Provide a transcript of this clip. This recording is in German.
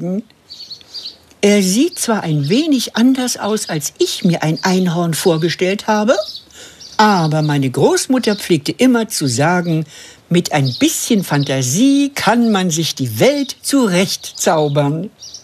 zeigen. Er sieht zwar ein wenig anders aus, als ich mir ein Einhorn vorgestellt habe, aber meine Großmutter pflegte immer zu sagen, mit ein bisschen Fantasie kann man sich die Welt zurechtzaubern.